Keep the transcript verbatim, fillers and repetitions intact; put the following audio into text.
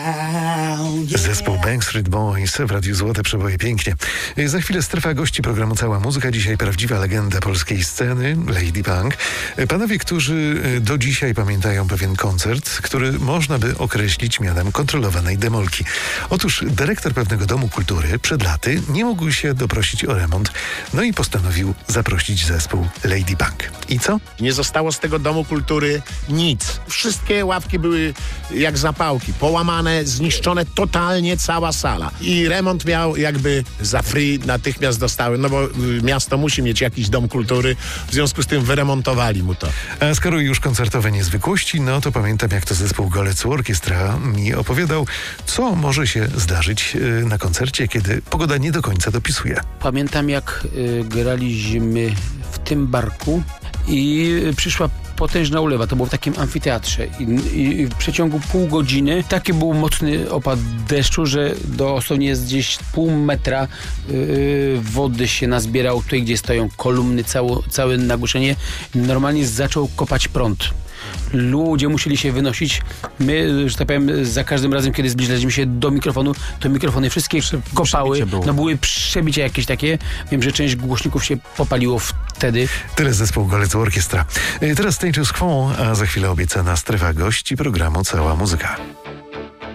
Zespół Backstreet Boys w Radiu Złote Przeboje. Pięknie. Za chwilę strefa gości programu Cała Muzyka. Dzisiaj prawdziwa legenda polskiej sceny, Lady Punk. Panowie, którzy do dzisiaj pamiętają pewien koncert, który można by określić mianem kontrolowanej demolki. Otóż dyrektor pewnego domu kultury przed laty nie mógł się doprosić o remont, no i postanowił zaprosić zespół Lady Punk. I co? Nie zostało z tego domu kultury nic. Wszystkie ławki były jak zapałki, połamane, zniszczone totalnie cała sala. I remont miał jakby za free, natychmiast dostały, no bo miasto musi mieć jakiś dom kultury, w związku z tym wyremontowali mu to. A skoro już koncertowe niezwykłości, no to pamiętam, jak to zespół Golecku Orkiestra mi opowiadał, co może się zdarzyć na koncercie, kiedy pogoda nie do końca dopisuje. Pamiętam, jak y, graliśmy w tym barku i przyszła potężna ulewa. To było w takim amfiteatrze i, i w przeciągu pół godziny taki był mocny opad deszczu, że dosłownie z gdzieś pół metra yy, wody się nazbierał tutaj, gdzie stoją kolumny, cało, całe nagłośnienie. Normalnie zaczął kopać prąd. Ludzie musieli się wynosić. My, że tak powiem, za każdym razem, kiedy zbliżaliśmy się do mikrofonu, to mikrofony wszystkie kopały. No były przebicia jakieś takie. Wiem, że część głośników się popaliło wtedy. Tyle zespół Golecku Orkiestra. Teraz Status Quo, a za chwilę obiecana strefa gości programu Cała Muzyka.